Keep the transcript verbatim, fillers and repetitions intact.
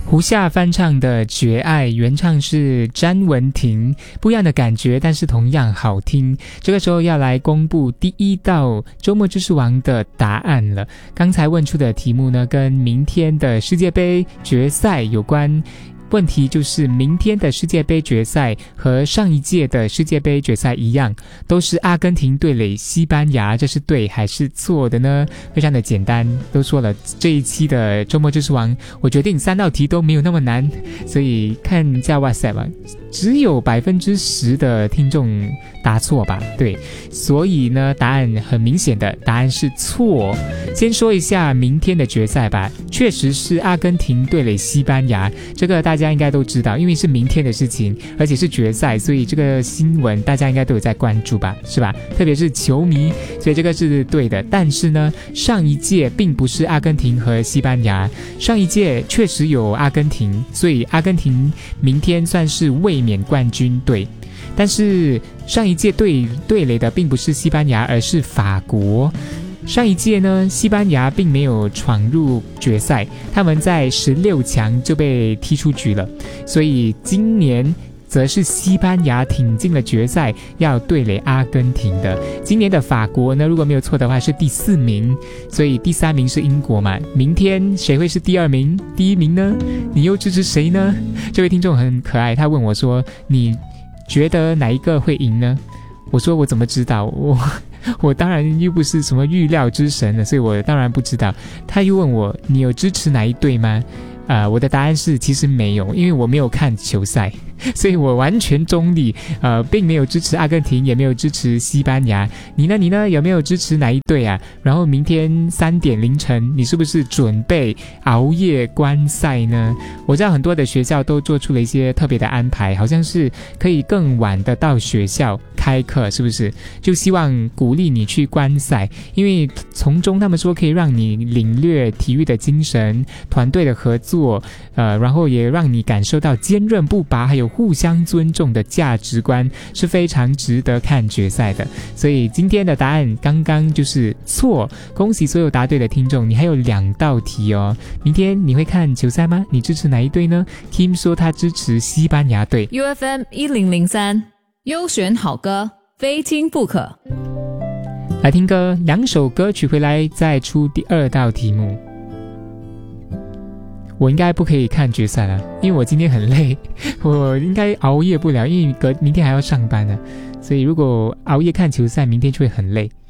胡夏翻唱的《绝爱》，原唱是詹雯婷，不一样的感觉，但是同样好听。这个时候要来公布第一道周末知识王的答案了。刚才问出的题目呢，跟明天的世界杯决赛有关。问题就是明天的世界杯决赛和上一届的世界杯决赛一样，都是阿根廷对垒西班牙，这是对还是错的呢？非常的简单，都说了这一期的周末知识王，我决定三道题都没有那么难，所以看一下哇塞吧，只有百分之十的听众答错吧？对，所以呢，答案很明显的答案是错。先说一下明天的决赛吧，确实是阿根廷对垒西班牙，这个大家应该都知道，因为是明天的事情，而且是决赛，所以这个新闻大家应该都有在关注吧，是吧？特别是球迷，所以这个是对的。但是呢，上一届并不是阿根廷和西班牙，上一届确实有阿根廷，所以阿根廷明天算是卫冕冠军队。但是上一届对对垒的并不是西班牙，而是法国。上一届呢，西班牙并没有闯入决赛，他们在十六强就被踢出局了，所以今年则是西班牙挺进了决赛，要对垒阿根廷的。今年的法国呢，如果没有错的话是第四名，所以第三名是英国嘛。明天谁会是第二名、第一名呢？你又支持谁呢？这位听众很可爱，他问我说：“你觉得哪一个会赢呢？”我说：“我怎么知道？我。”我当然又不是什么预料之神了，所以我当然不知道。他又问我，你有支持哪一队吗？呃，我的答案是其实没有，因为我没有看球赛，所以我完全中立，呃，并没有支持阿根廷，也没有支持西班牙。你呢？你呢？有没有支持哪一队啊？然后明天三点凌晨，你是不是准备熬夜观赛呢？我知道很多的学校都做出了一些特别的安排，好像是可以更晚的到学校开课，是不是？就希望鼓励你去观赛，因为从中他们说可以让你领略体育的精神、团队的合作。呃，然后也让你感受到坚韧不拔还有互相尊重的价值观，是非常值得看决赛的。所以今天的答案刚刚就是错，恭喜所有答对的听众，你还有两道题哦。明天你会看球赛吗？你支持哪一队呢？ Kim 说他支持西班牙队。 U F M 一零零三优选好歌，非听不可。 来听歌，两首歌曲回来再出第二道题目。我应该不可以看决赛了，因为我今天很累，我应该熬夜不了，因为隔明天还要上班呢，所以如果熬夜看球赛，明天就会很累。